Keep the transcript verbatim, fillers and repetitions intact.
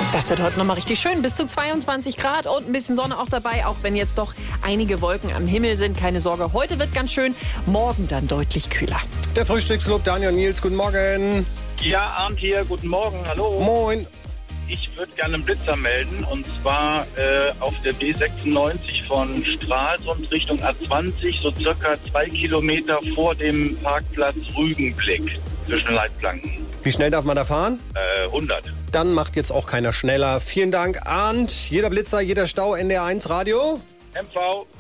Das wird heute nochmal richtig schön. Bis zu zweiundzwanzig Grad und ein bisschen Sonne auch dabei, auch wenn jetzt doch einige Wolken am Himmel sind. Keine Sorge, heute wird ganz schön, morgen dann deutlich kühler. Der Frühstücksclub, Daniel und Nils, guten Morgen. Ja, Arndt hier, guten Morgen, hallo. Moin. Ich würde gerne einen Blitzer melden, und zwar äh, auf der B sechsundneunzig von Stralsund Richtung A zwanzig, so circa zwei Kilometer vor dem Parkplatz Rügenblick zwischen Leitplanken. Wie schnell darf man da fahren? Äh, hundert. Dann macht jetzt auch keiner schneller. Vielen Dank, Arndt. Jeder Blitzer, jeder Stau, N D R eins Radio. M V.